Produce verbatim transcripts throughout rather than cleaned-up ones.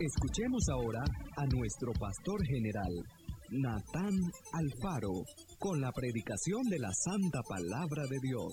Escuchemos ahora a nuestro pastor general, Natán Alfaro, con la predicación de la Santa Palabra de Dios.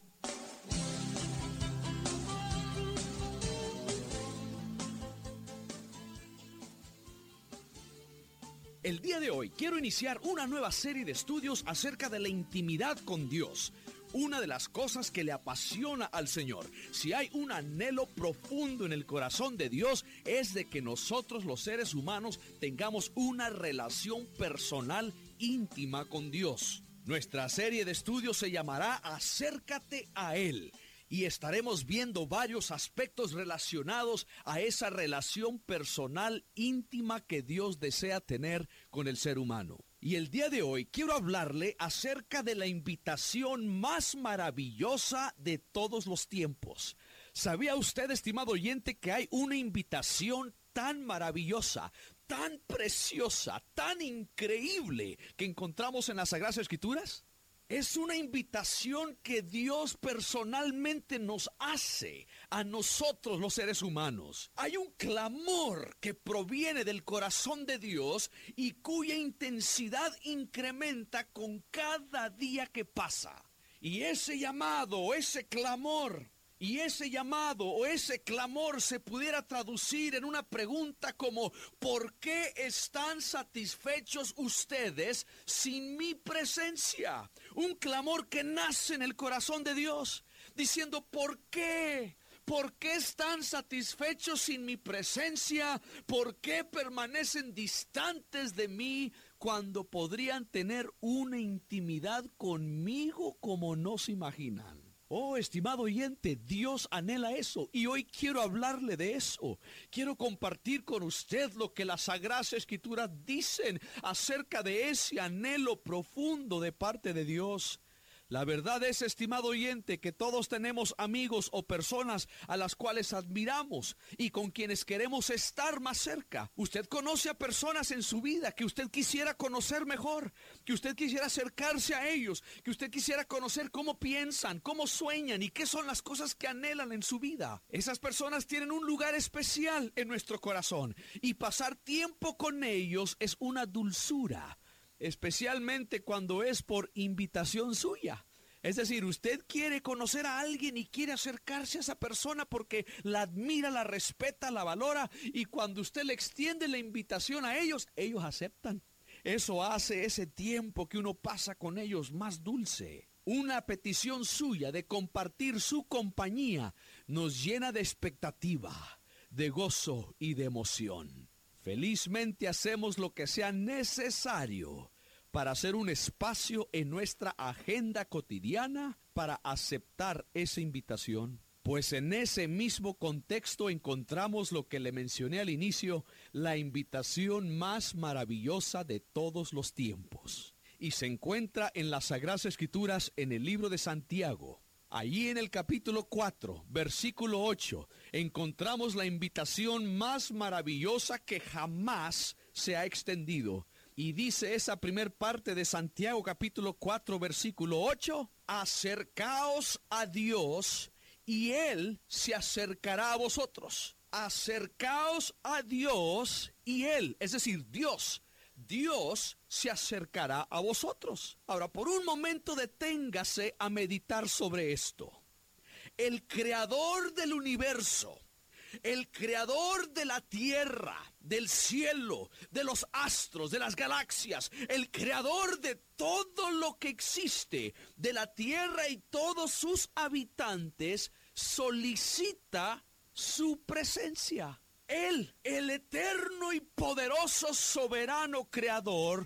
El día de hoy quiero iniciar una nueva serie de estudios acerca de la intimidad con Dios. Una de las cosas que le apasiona al Señor, si hay un anhelo profundo en el corazón de Dios, es de que nosotros los seres humanos tengamos una relación personal íntima con Dios. Nuestra serie de estudios se llamará Acércate a Él. Y estaremos viendo varios aspectos relacionados a esa relación personal íntima que Dios desea tener con el ser humano. Y el día de hoy quiero hablarle acerca de la invitación más maravillosa de todos los tiempos. ¿Sabía usted, estimado oyente, que hay una invitación tan maravillosa, tan preciosa, tan increíble que encontramos en las Sagradas Escrituras? Es una invitación que Dios personalmente nos hace a nosotros los seres humanos. Hay un clamor que proviene del corazón de Dios y cuya intensidad incrementa con cada día que pasa. Y ese llamado, ese clamor, y ese llamado o ese clamor se pudiera traducir en una pregunta como: ¿por qué están satisfechos ustedes sin mi presencia? Un clamor que nace en el corazón de Dios, diciendo: ¿por qué? ¿Por qué están satisfechos sin mi presencia? ¿Por qué permanecen distantes de mí cuando podrían tener una intimidad conmigo como no se imaginan? Oh, estimado oyente, Dios anhela eso y hoy quiero hablarle de eso. Quiero compartir con usted lo que las Sagradas Escrituras dicen acerca de ese anhelo profundo de parte de Dios. La verdad es, estimado oyente, que todos tenemos amigos o personas a las cuales admiramos y con quienes queremos estar más cerca. Usted conoce a personas en su vida que usted quisiera conocer mejor, que usted quisiera acercarse a ellos, que usted quisiera conocer cómo piensan, cómo sueñan y qué son las cosas que anhelan en su vida. Esas personas tienen un lugar especial en nuestro corazón y pasar tiempo con ellos es una dulzura. Especialmente cuando es por invitación suya. Es decir, usted quiere conocer a alguien y quiere acercarse a esa persona porque la admira, la respeta, la valora, y cuando usted le extiende la invitación a ellos, ellos aceptan. Eso hace ese tiempo que uno pasa con ellos más dulce. Una petición suya de compartir su compañía nos llena de expectativa, de gozo y de emoción. Felizmente hacemos lo que sea necesario para hacer un espacio en nuestra agenda cotidiana para aceptar esa invitación. Pues en ese mismo contexto encontramos lo que le mencioné al inicio, la invitación más maravillosa de todos los tiempos. Y se encuentra en las Sagradas Escrituras en el libro de Santiago. Allí en el capítulo cuatro, versículo ocho, encontramos la invitación más maravillosa que jamás se ha extendido. Y dice esa primer parte de Santiago capítulo cuatro, versículo ocho, acercaos a Dios y Él se acercará a vosotros. Acercaos a Dios y Él, es decir, Dios, Dios se acercará a vosotros. Ahora, por un momento deténgase a meditar sobre esto. El creador del universo, el creador de la tierra, del cielo, de los astros, de las galaxias, el creador de todo lo que existe, de la tierra y todos sus habitantes, solicita su presencia. Él, el eterno y poderoso soberano creador,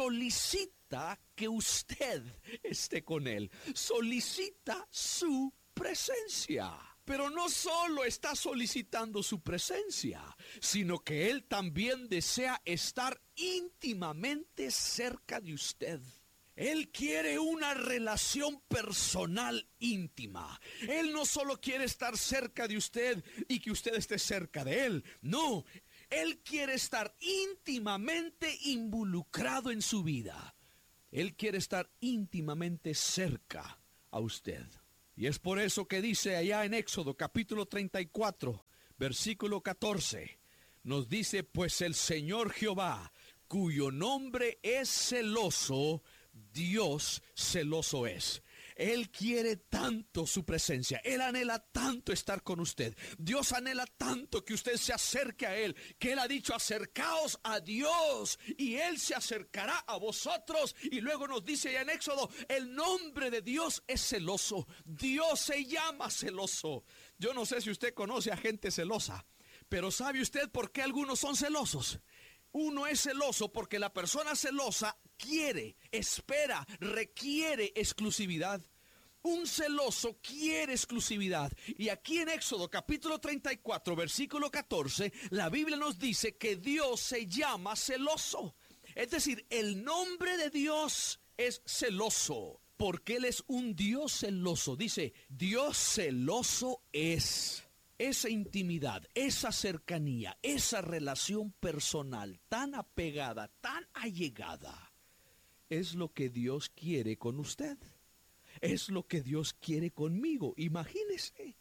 solicita que usted esté con Él. Solicita su presencia. Pero no solo está solicitando su presencia, sino que Él también desea estar íntimamente cerca de usted. Él quiere una relación personal íntima. Él no solo quiere estar cerca de usted y que usted esté cerca de Él. No, Él quiere estar íntimamente involucrado en su vida. Él quiere estar íntimamente cerca a usted. Y es por eso que dice allá en Éxodo capítulo treinta y cuatro, versículo catorce, nos dice, pues el Señor Jehová, cuyo nombre es celoso, Dios celoso es. Él quiere tanto su presencia, Él anhela tanto estar con usted. Dios anhela tanto que usted se acerque a Él, que Él ha dicho, acercaos a Dios y Él se acercará a vosotros. Y luego nos dice ya en Éxodo, el nombre de Dios es celoso. Dios se llama celoso. Yo no sé si usted conoce a gente celosa, pero ¿sabe usted por qué algunos son celosos? Uno es celoso porque la persona celosa quiere, espera, requiere exclusividad. Un celoso quiere exclusividad. Y aquí en Éxodo capítulo treinta y cuatro, versículo catorce, la Biblia nos dice que Dios se llama celoso. Es decir, el nombre de Dios es celoso, porque Él es un Dios celoso. Dice, Dios celoso es. Esa intimidad, esa cercanía, esa relación personal tan apegada, tan allegada, es lo que Dios quiere con usted. Es lo que Dios quiere conmigo. Imagínese,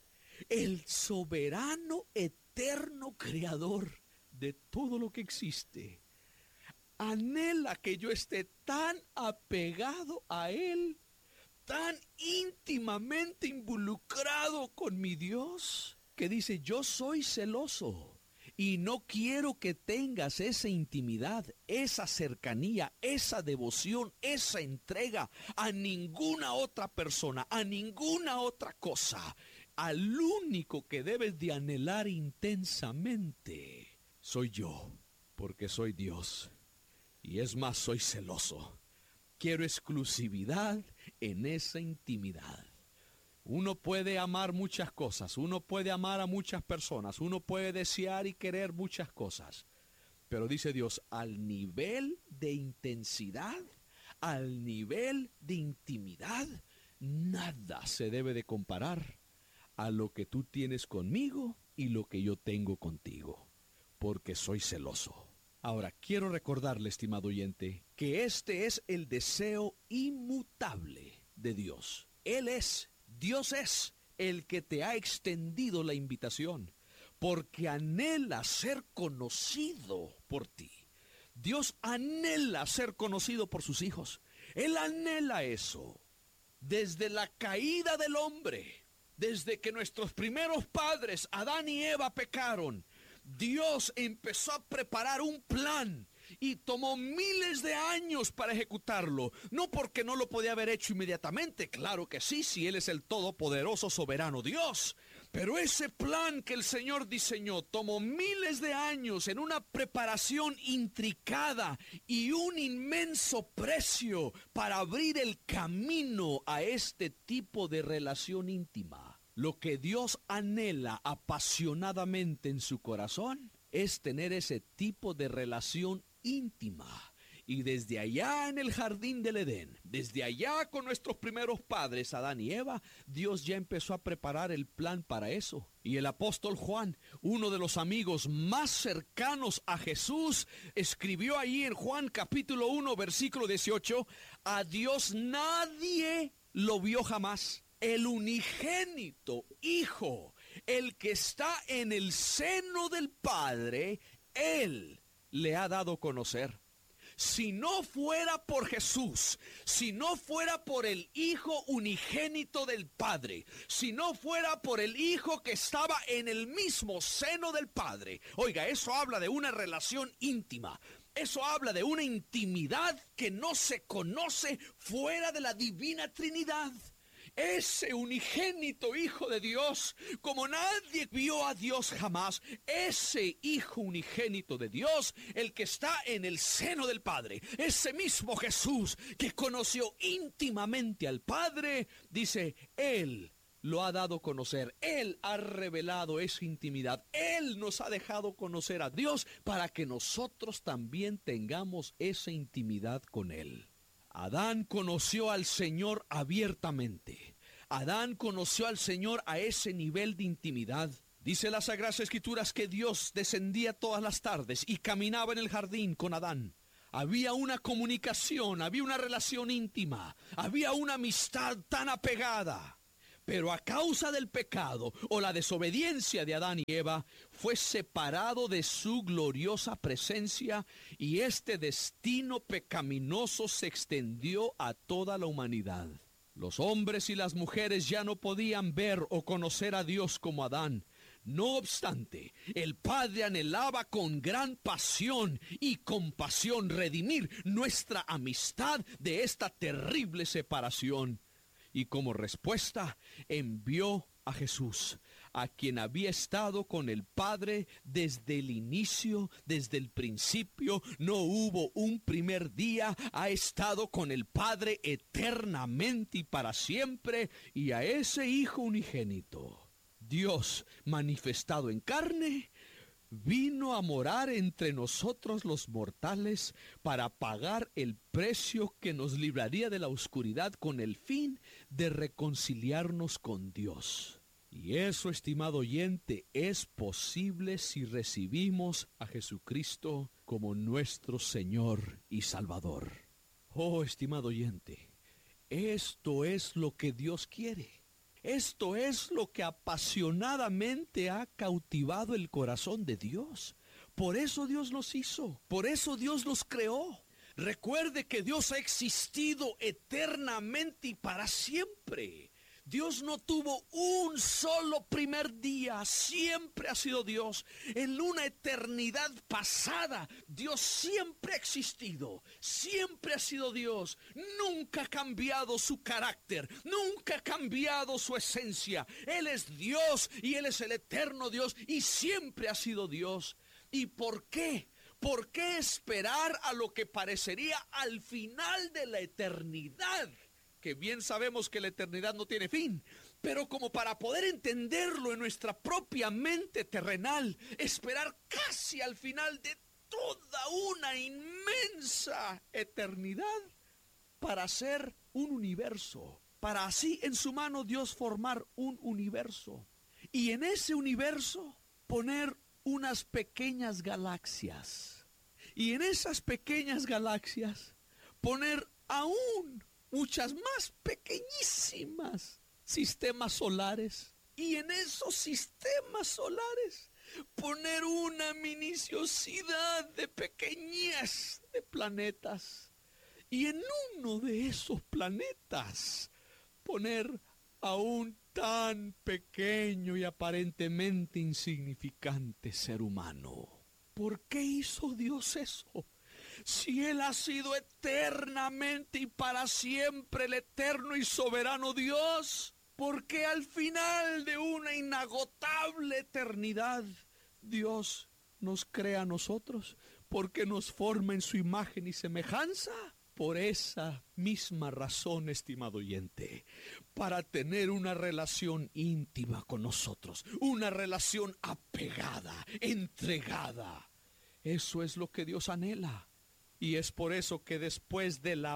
el soberano, eterno creador de todo lo que existe, anhela que yo esté tan apegado a Él, tan íntimamente involucrado con mi Dios, que dice, yo soy celoso y no quiero que tengas esa intimidad, esa cercanía, esa devoción, esa entrega a ninguna otra persona, a ninguna otra cosa. Al único que debes de anhelar intensamente soy yo, porque soy Dios. Y es más, soy celoso. Quiero exclusividad en esa intimidad. Uno puede amar muchas cosas, uno puede amar a muchas personas, uno puede desear y querer muchas cosas. Pero dice Dios, al nivel de intensidad, al nivel de intimidad, nada se debe de comparar a lo que tú tienes conmigo y lo que yo tengo contigo, porque soy celoso. Ahora, quiero recordarle, estimado oyente, que este es el deseo inmutable de Dios. Él es, Dios es el que te ha extendido la invitación, porque anhela ser conocido por ti. Dios anhela ser conocido por sus hijos. Él anhela eso. Desde la caída del hombre, desde que nuestros primeros padres, Adán y Eva, pecaron, Dios empezó a preparar un plan y tomó miles de años para ejecutarlo. No porque no lo podía haber hecho inmediatamente, claro que sí, si Él es el todopoderoso soberano Dios. Pero ese plan que el Señor diseñó tomó miles de años en una preparación intricada y un inmenso precio para abrir el camino a este tipo de relación íntima. Lo que Dios anhela apasionadamente en su corazón es tener ese tipo de relación íntima. Y desde allá en el jardín del Edén, desde allá con nuestros primeros padres, Adán y Eva, Dios ya empezó a preparar el plan para eso. Y el apóstol Juan, uno de los amigos más cercanos a Jesús, escribió ahí en Juan capítulo uno, versículo dieciocho, a Dios nadie lo vio jamás. El unigénito Hijo, el que está en el seno del Padre, Él le ha dado a conocer. Si no fuera por Jesús, si no fuera por el Hijo unigénito del Padre, si no fuera por el Hijo que estaba en el mismo seno del Padre, oiga, eso habla de una relación íntima. Eso habla de una intimidad que no se conoce fuera de la divina Trinidad. Ese unigénito Hijo de Dios, como nadie vio a Dios jamás, ese Hijo unigénito de Dios, el que está en el seno del Padre, ese mismo Jesús que conoció íntimamente al Padre, dice, Él lo ha dado a conocer, Él ha revelado esa intimidad, Él nos ha dejado conocer a Dios para que nosotros también tengamos esa intimidad con Él. Adán conoció al Señor abiertamente. Adán conoció al Señor a ese nivel de intimidad. Dice las Sagradas Escrituras que Dios descendía todas las tardes y caminaba en el jardín con Adán. Había una comunicación, había una relación íntima, había una amistad tan apegada. Pero a causa del pecado o la desobediencia de Adán y Eva, fue separado de su gloriosa presencia, y este destino pecaminoso se extendió a toda la humanidad. Los hombres y las mujeres ya no podían ver o conocer a Dios como Adán. No obstante, el Padre anhelaba con gran pasión y compasión redimir nuestra amistad de esta terrible separación. Y como respuesta, envió a Jesús, a quien había estado con el Padre desde el inicio, desde el principio. No hubo un primer día, ha estado con el Padre eternamente y para siempre, y a ese Hijo unigénito, Dios manifestado en carne, vino a morar entre nosotros los mortales para pagar el precio que nos libraría de la oscuridad con el fin de reconciliarnos con Dios. Y eso, estimado oyente, es posible si recibimos a Jesucristo como nuestro Señor y Salvador. Oh, estimado oyente, esto es lo que Dios quiere. Esto es lo que apasionadamente ha cautivado el corazón de Dios. Por eso Dios los hizo, por eso Dios los creó. Recuerde que Dios ha existido eternamente y para siempre. Dios no tuvo un solo primer día, siempre ha sido Dios. En una eternidad pasada, Dios siempre ha existido, siempre ha sido Dios. Nunca ha cambiado su carácter, nunca ha cambiado su esencia. Él es Dios y Él es el eterno Dios y siempre ha sido Dios. ¿Y por qué? ¿Por qué esperar a lo que parecería al final de la eternidad? Que bien sabemos que la eternidad no tiene fin, pero como para poder entenderlo en nuestra propia mente terrenal, esperar casi al final de toda una inmensa eternidad para hacer un universo, para así en su mano Dios formar un universo, y en ese universo poner unas pequeñas galaxias, y en esas pequeñas galaxias poner aún muchas más pequeñísimas sistemas solares, y en esos sistemas solares poner una minuciosidad de pequeñez de planetas, y en uno de esos planetas poner a un tan pequeño y aparentemente insignificante ser humano. ¿Por qué hizo Dios eso? Si Él ha sido eternamente y para siempre el eterno y soberano Dios, ¿por qué al final de una inagotable eternidad Dios nos crea a nosotros? ¿Por qué nos forma en su imagen y semejanza? Por esa misma razón, estimado oyente, para tener una relación íntima con nosotros, una relación apegada, entregada. Eso es lo que Dios anhela. Y es por eso que después de la